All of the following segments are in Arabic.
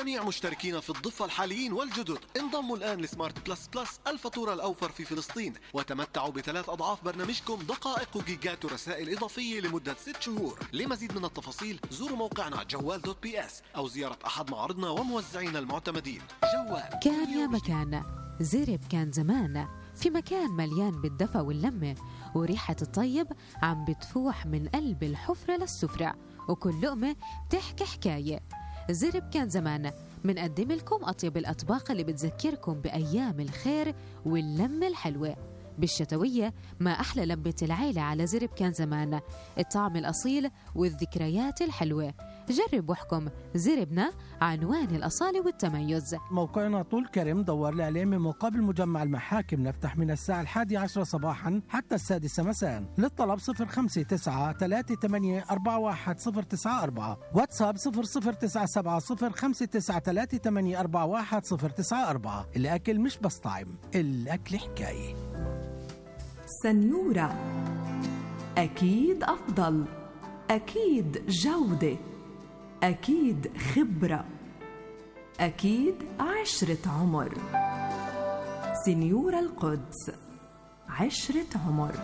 لجميع مشتركين في الضفة الحاليين والجدد، انضموا الآن لسمارت بلس بلس الفاتورة الأوفر في فلسطين، وتمتعوا ب3 أضعاف برنامجكم دقائق وجيجات ورسائل إضافية لمدة 6 شهور. لمزيد من التفاصيل زوروا موقعنا جوال.bs أو زيارة أحد معارضنا وموزعينا المعتمدين. جوال كان يا مكان، زرب كان زمان، في مكان مليان بالدفى واللمة، وريحة الطيب عم بتفوح من قلب الحفرة للسفرة، وكل لقمة بتحكي حكاية. زرب كان زمان منقدم لكم أطيب الأطباق اللي بتذكركم بأيام الخير واللمة الحلوة. بالشتوية ما أحلى لمة العيلة على زرب كان زمان، الطعم الأصيل والذكريات الحلوة. جرب واحكم، زربنا عنوان الأصالة والتميز. موقعنا طول كرم، دور لي عليه من مقابل مجمع المحاكم. نفتح من الساعة 11 صباحا حتى 6 مساء. للطلب 059-3841-094، واتساب 00970593841-094. الأكل مش بس طعم، الأكل حكاية. سنيورة، أكيد أفضل، أكيد جودة، أكيد خبرة، أكيد عشرة عمر. سنيورة القدس، عشرة عمر.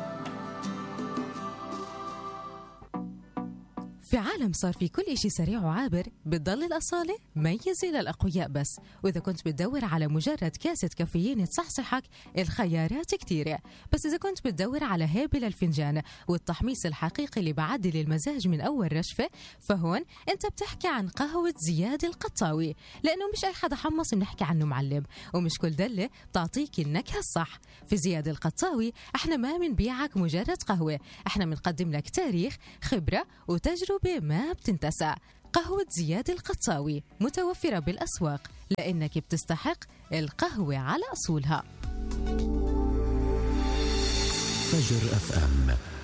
في عالم صار في كل إشي سريع وعابر، بتضل الأصالة ميزة للأقوياء بس. وإذا كنت بتدور على مجرد كاسة كافيين تصحصحك، الخيارات كتيرة. بس إذا كنت بتدور على هيبة للفنجان والتحميص الحقيقي اللي بعدل المزاج من أول رشفة، فهون أنت بتحكي عن قهوة زياد القطاوي، لأنه مش أي حدا حمص بنحكي عنه معلم، ومش كل دلة بتعطيك النكهة الصح. في زياد القطاوي احنا ما منبيعك مجرد قهوة، احنا منقدم لك تاريخ، خبرة وتجربة ما بتنتسى. قهوة زياد القطاوي متوفرة بالأسواق، لأنك بتستحق القهوة على أصولها. فجر FM